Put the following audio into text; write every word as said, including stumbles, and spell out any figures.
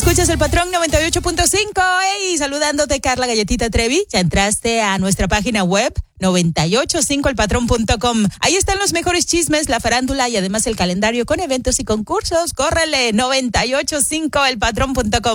Escuchas El Patrón noventa y ocho punto cinco. Hey, saludándote, Carla Galletita Trevi. Ya entraste a nuestra página web noventa y ocho punto cinco el patrón punto com. Ahí están los mejores chismes, la farándula y además el calendario con eventos y concursos. Córrele, noventa y ocho punto cinco el patrón punto com.